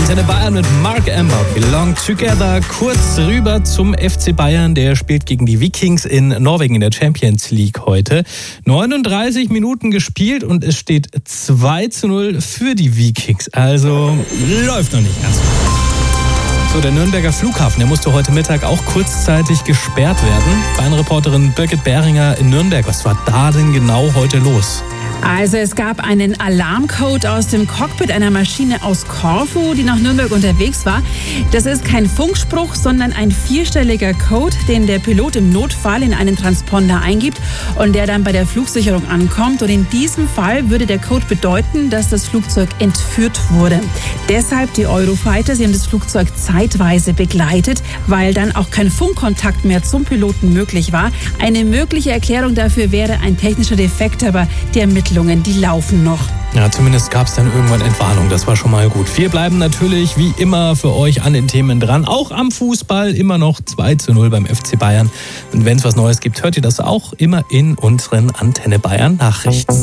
Antenne Bayern mit Mark Amber. Belong Together. Kurz rüber zum FC Bayern. Der spielt gegen die Vikings in Norwegen in der Champions League heute. 39 Minuten gespielt und es steht 2:0 für die Vikings. Also läuft noch nicht ganz. So, der Nürnberger Flughafen, der musste heute Mittag auch kurzzeitig gesperrt werden. Bayern-Reporterin Birgit Behringer in Nürnberg. Was war da denn genau heute los? Also es gab einen Alarmcode aus dem Cockpit einer Maschine aus Korfu, die nach Nürnberg unterwegs war. Das ist kein Funkspruch, sondern ein 4-stelliger Code, den der Pilot im Notfall in einen Transponder eingibt und der dann bei der Flugsicherung ankommt. Und in diesem Fall würde der Code bedeuten, dass das Flugzeug entführt wurde. Deshalb die Eurofighter, sie haben das Flugzeug zeitweise begleitet, weil dann auch kein Funkkontakt mehr zum Piloten möglich war. Eine mögliche Erklärung dafür wäre ein technischer Defekt, aber die Ermittlungen, die laufen noch. Ja, zumindest gab es dann irgendwann Entwarnung. Das war schon mal gut. Wir bleiben natürlich wie immer für euch an den Themen dran. Auch am Fußball immer noch 2:0 beim FC Bayern. Und wenn es was Neues gibt, hört ihr das auch immer in unseren Antenne Bayern Nachrichten.